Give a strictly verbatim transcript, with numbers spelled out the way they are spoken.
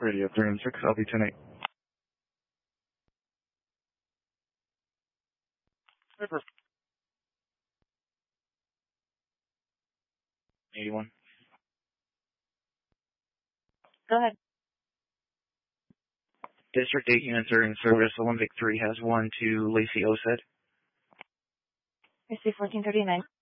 Radio three one six, L B ten eight. River. eighty-one. Go ahead. District eight units are in service. Olympic three has one to Lacey Osed. I see fourteen thirty-nine.